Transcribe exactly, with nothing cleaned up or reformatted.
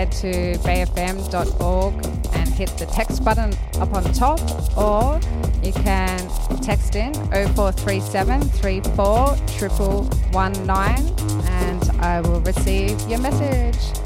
head to bay f m dot org and hit the text button up on top, or you can text in oh four three seven, three four one one one nine and I will receive your message.